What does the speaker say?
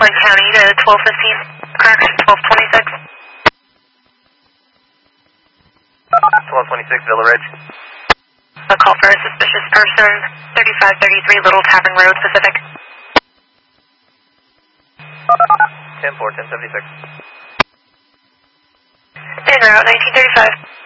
Oakland County to 1215. Correction, 1226. 1226 Villa Ridge. A call for a suspicious person, 3533 Little Tavern Road, Pacific. 10-4, 1076. En route, 1935.